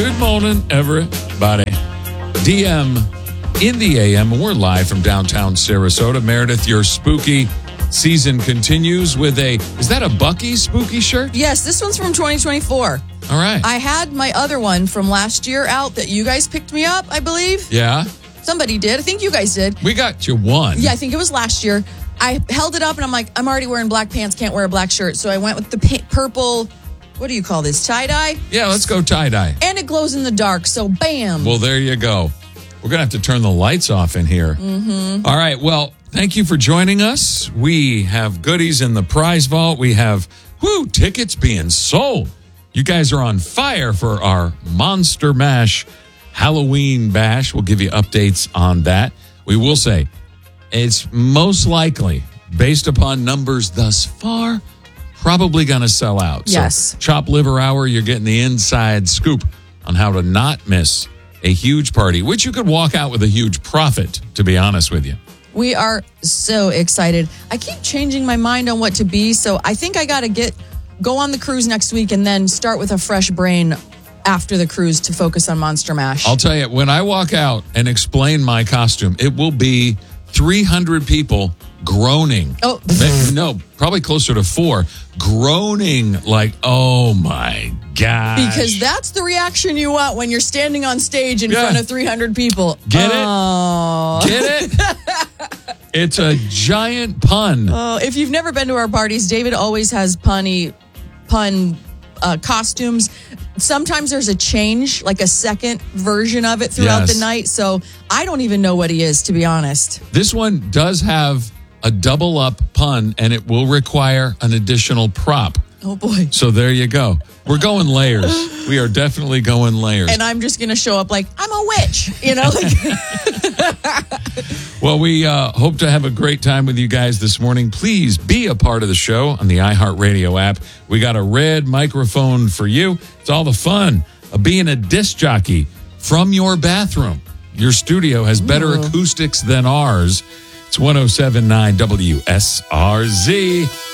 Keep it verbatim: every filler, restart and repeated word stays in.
Good morning, everybody. D M in the A M. We're live from downtown Sarasota. Meredith, your spooky season continues with a, is that a Bucky spooky shirt? Yes, this one's from twenty twenty-four. All right. I had my other one from last year out that you guys picked me up, I believe. Yeah. Somebody did. I think you guys did. We got you one. Yeah, I think it was last year. I held it up and I'm like, I'm already wearing black pants, can't wear a black shirt. So I went with the pa- purple, what do you call this, tie-dye? Yeah, let's go tie-dye. And it glows in the dark, so bam. Well, there you go. We're going to have to turn the lights off in here. Mm-hmm. All right, well, thank you for joining us. We have goodies in the prize vault. We have, whoo, tickets being sold. You guys are on fire for our Monster Mash Halloween Bash. We'll give you updates on that. We will say it's most likely, based upon numbers thus far, probably going to sell out. Yes. So, Chop Liver Hour, you're getting the inside scoop on how to not miss a huge party, which you could walk out with a huge profit, to be honest with you. We are so excited. I keep changing my mind on what to be, so I think I got to get go on the cruise next week and then start with a fresh brain after the cruise to focus on Monster Mash. I'll tell you, when I walk out and explain my costume, it will be three hundred people groaning. Oh. No, probably closer to four. Groaning like, oh my gosh. Because that's the reaction you want when you're standing on stage in Yeah. front of three hundred people. Get it? Oh. Get it? It's a giant pun. Oh, if you've never been to our parties, David always has punny, pun uh, costumes. Sometimes there's a change, like a second version of it throughout Yes. the night. So I don't even know what he is, to be honest. This one does have a double up pun, and it will require an additional prop. Oh, boy. So there you go. We're going layers. We are definitely going layers. And I'm just going to show up like, I'm a witch, you know? Like, Well, we uh, hope to have a great time with you guys this morning. Please be a part of the show on the iHeartRadio app. We got a red microphone for you. It's all the fun of being a disc jockey from your bathroom. Your studio has better Ooh. acoustics than ours. It's one oh seven point nine W S R Z.